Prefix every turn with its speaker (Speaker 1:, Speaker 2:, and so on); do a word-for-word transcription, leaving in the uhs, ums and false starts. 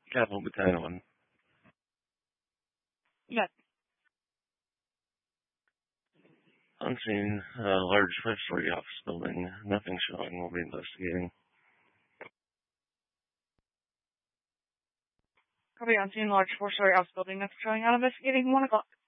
Speaker 1: Capital Battalion one.
Speaker 2: Yes.
Speaker 1: On scene, a large five-story office building. Nothing showing. We'll be investigating.
Speaker 2: Copy on scene, large four-story office building. That's showing out investigating one o'clock.